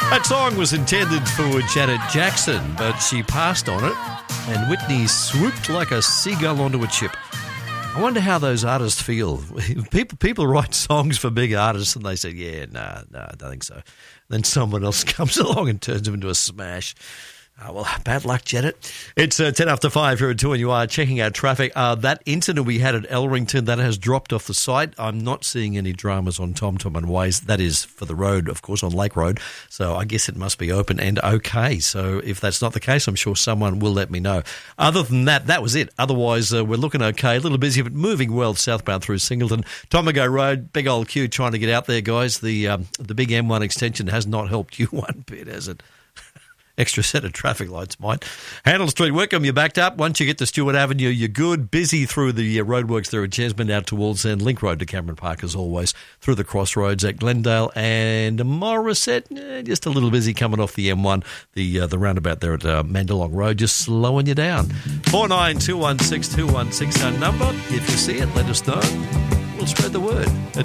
That song was intended for Janet Jackson, but she passed on it, and Whitney swooped like a seagull onto a chip. I wonder how those artists feel. People write songs for big artists, and they say, yeah, no, I don't think so. Then someone else comes along and turns them into a smash. Well, bad luck, Janet. It's 10 after 5 here at 2, and you are checking out traffic. That incident we had at Elrington, that has dropped off the site. I'm not seeing any dramas on TomTom and Waze. That is for the road, of course, on Lake Road. So I guess it must be open and okay. So if that's not the case, I'm sure someone will let me know. Other than that, that was it. Otherwise, we're looking okay. A little busy, but moving well southbound through Singleton. Tomago Road, big old queue trying to get out there, guys. The big M1 extension has not helped you one bit, has it? Extra set of traffic lights might. Handel Street, Wickham, you're backed up. Once you get to Stewart Avenue, you're good. Busy through the roadworks there at Jesmond out to Wallsend. Link Road to Cameron Park, as always. Through the crossroads at Glendale and Morisset. Just a little busy coming off the M1. The roundabout there at Mandalong Road, just slowing you down. 49216216, our number. If you see it, let us know. We'll spread the word.